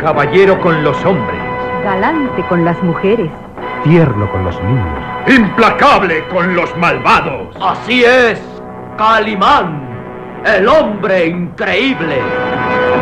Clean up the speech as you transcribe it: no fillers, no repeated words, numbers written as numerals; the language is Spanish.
Caballero con los hombres. Galante con las mujeres. Tierno con los niños. Implacable con los malvados. Así es, Calimán, el hombre increíble.